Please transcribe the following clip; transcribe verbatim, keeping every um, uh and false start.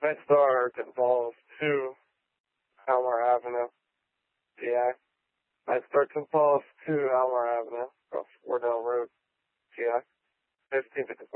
I start involves two Elmer Avenue, P A. I start involves two Elmer Avenue, across Wardell Road, P A. fifteen fifty-six.